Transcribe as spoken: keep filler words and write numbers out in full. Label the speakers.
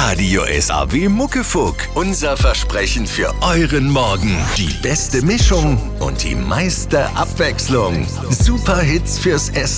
Speaker 1: Radio S A W Muckefuck. Unser Versprechen für euren Morgen. Die beste Mischung und die meiste Abwechslung. Super Hits fürs S